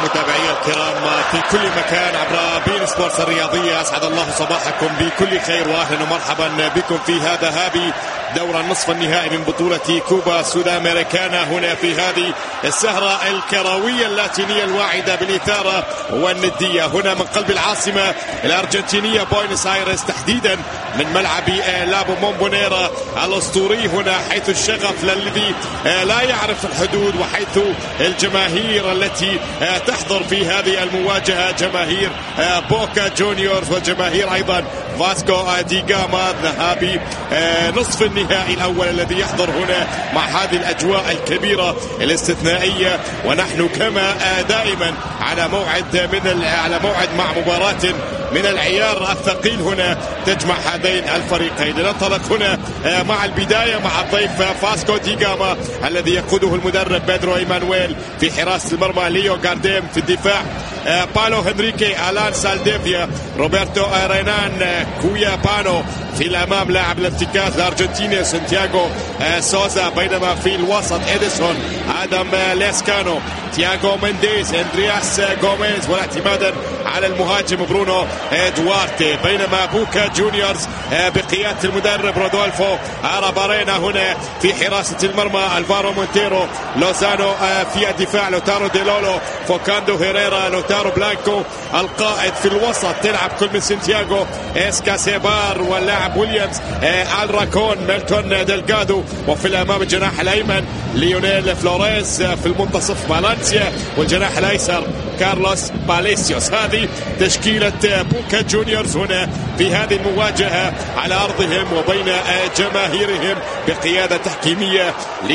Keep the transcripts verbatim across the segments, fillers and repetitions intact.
متابعي الكرام في كل مكان عبر بين سبورتس الرياضية، أسعد الله صباحكم بكل خير وأهلا ومرحبا بكم في هذا هابي دور النصف النهائي من بطولة كوبا سوداميريكانا هنا في هذه السهرة الكروية اللاتينية الواعدة بالإثارة والندية هنا من قلب العاصمة الأرجنتينية بوينس آيرس، تحديدا من ملعب لابو مومبونيرا الأسطوري، هنا حيث الشغف الذي لا يعرف الحدود وحيث الجماهير التي تحضر في هذه المواجهة جماهير بوكا جونيورز وجماهير أيضا فاسكو دي جاما، ذهابي نصف النهائي الأول الذي يحضر هنا مع هذه الأجواء الكبيرة الاستثنائية، ونحن كما دائما على موعد من على موعد مع مباراة من العيار الثقيل هنا تجمع هذين الفريقين. ننطلق هنا مع البداية مع الضيف فاسكو دي جاما الذي يقوده المدرب بيدرو إيمانويل، في حراسة المرمى ليو جارديم، في الدفاع بالو هنريكي، آلان سالديفيا، روبرتو رينان كويا بانو، في الأمام لاعب الارتكاز الأرجنتيني سانتياغو سوزا، بينما في الوسط إديسون، آدم ليسكانو، تياغو مينديز، اندرياس غوميز، واعتمادا على المهاجم برونو دوارتي، بينما بوكا جونيورز بقيادة المدرب رودولفو أرابارينا هنا في حراسة المرمى الفارو مونتيرو، لوزانو في الدفاع لوتارو دي لولو، فوكاندو هيريرا، لوتارو بلانكو القائد، في الوسط تلعب كل من سانتياغو اسكاسيبار واللاعب ويليامز الراكون، ميلتون ديلغادو، وفي الأمام الجناح الأيمن ليونيل فلوريز، في المنتصف فالنسيا، والجناح الأيسر كارلوس باليسيوس. هذه تشكيلة بوكا جونيورز هنا في هذه المواجهة على أرضهم وبين جماهيرهم بقيادة تحكيمية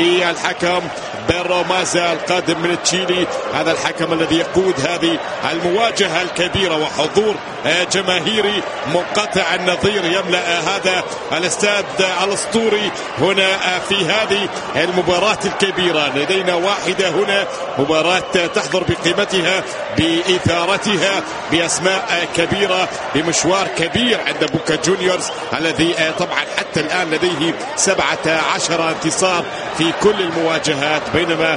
للحكم بيرو مازا القادم من تشيلي، هذا الحكم الذي يقود هذه المواجهة الكبيرة، وحضور جماهيري منقطع النظير يملأ هذا الاستاد الأسطوري هنا في هذه المباراة الكبيرة. لدينا واحدة هنا مباراة تحضر بقيمتها بإثارتها بأسماء كبيرة بمشوار كبير عند بوكا جونيورز الذي طبعا حتى الآن لديه سبعة عشر انتصار في كل المواجهات، بينما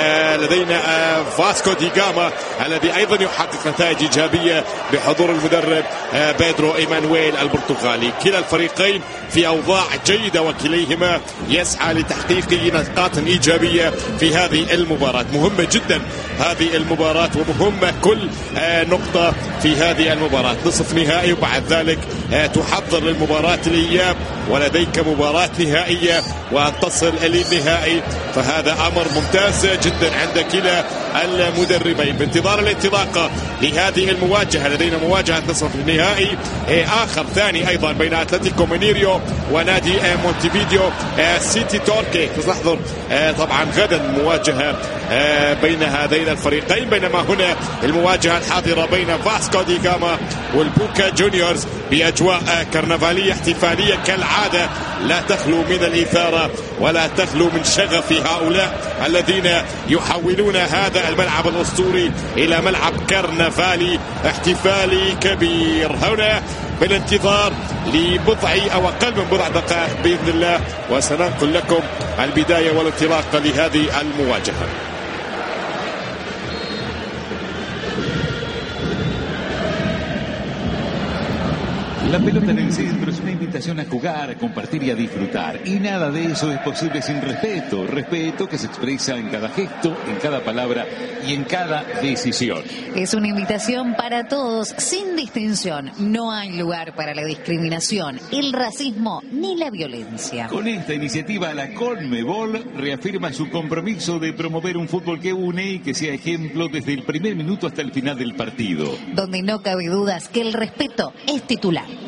لدينا فاسكو دي جاما الذي أيضا يحقق نتائج إيجابية بحضور المدرب بيدرو إيمانويل البرتغالي. كلا الفريقين في أوضاع جيدة وكليهما يسعى لتحقيق نقاط إيجابية في هذه المباراة. مهمة جدا هذه المباراة ومهمة كل نقطة في هذه المباراة، نصف نهائي وبعد ذلك تحضر للمباراة الإياب ولديك مباراة نهائية وأن تصل للنهائي، فهذا أمر ممتاز جدا عند كلا المدربين. بانتظار الانطلاقة لهذه المواجهة لدينا مواجهة نصف النهائي آخر ثاني أيضا بين أتلتيكو مينيريو ونادي مونتيفيديو سيتي توركي، تحضر طبعا غدا مواجهة بين هذين الفريقين، بينما هنا المواجهة الحاضرة بين فاسكو دي جاما والبوكا جونيورز بأجواء كرنفالية احتفالية كالعادة لا تخلو من الإثارة ولا تخلو من شغف هؤلاء الذين يحولون هذا الملعب الأسطوري إلى ملعب كرنفالي احتفالي كبير. هنا بالانتظار لبضع أو أقل من بضع دقائق بإذن الله وسننقل لكم البداية والانطلاقة لهذه المواجهة. La pelota en el centro es una invitación a jugar, a compartir y a disfrutar. Y nada de eso es posible sin respeto. Respeto que se expresa en cada gesto, en cada palabra y en cada decisión. Es una invitación para todos, sin distinción. No hay lugar para la discriminación, el racismo ni la violencia. Con esta iniciativa, la Conmebol reafirma su compromiso de promover un fútbol que une y que sea ejemplo desde el primer minuto hasta el final del partido. Donde no cabe dudas que el respeto es titular.